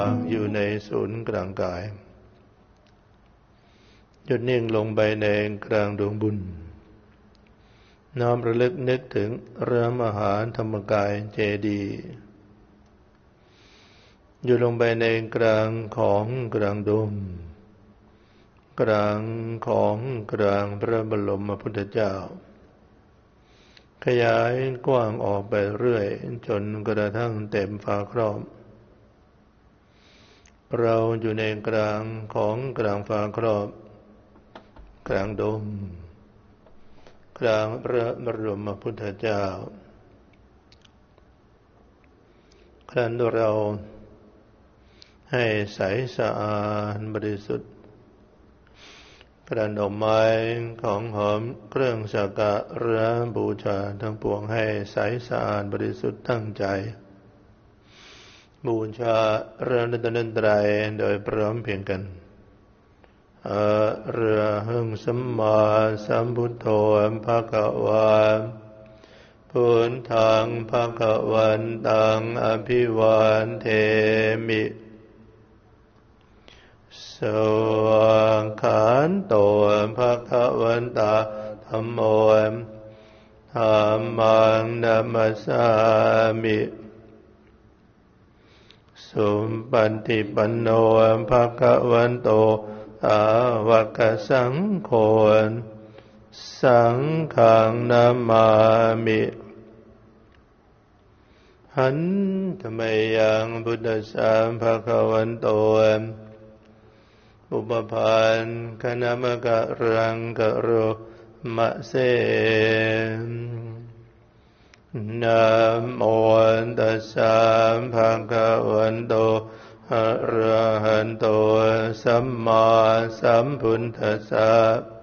อยู่ในศูนย์กลางกายหยุดนิ่งลงไปในกลางดวงบุญน้อมระลึกนึกถึงพระมหาธรรมกายเจดีย์อยู่ลงไปในกลางของกลางดวงกลางของกลางพระบรมพุทธเจ้าขยายกว้างออกไปเรื่อยจนกระทั่งเต็มฟ้าครอบเราอยู่ในกลางของกลางฟ้าครอบกลางดมกลางพระบรมพุทธเจ้าครั้นเราให้ใสสะอาดบริสุทธิ์กระดอกไม้ของหอมเครื่องสักการะบูชาทั้งปวงให้ใสสะอาดบริสุทธิ์ตั้งใจบูชาพระรัตนตรัยโดยพร้อมเพรียงกันอะระหังสัมมาสัมพุทโธภะคะวะพุทธังภะคะวันตังอภิวาเทมิสวากขาโตภะคะวันตาธัมโมธัมมังนัมมัสสามิสุปฏิปันโนภะคะวันโตสาวกสังโฆสังฆังนามามิหันธมยังพุทธัสสะภะคะวันโตอุปปานคณมกะรังกะโรมะเสนะโมตัสสะภะคะวันโตอะระหันโตสัมมาสัมพุทธัสสะ